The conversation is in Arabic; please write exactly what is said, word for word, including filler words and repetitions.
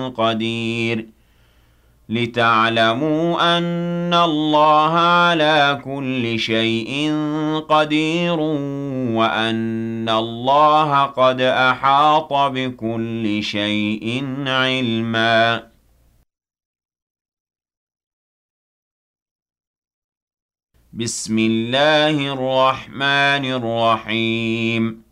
قدير لتعلموا أن الله على كل شيء قدير وأن الله قد أحاط بكل شيء علما. بسم الله الرحمن الرحيم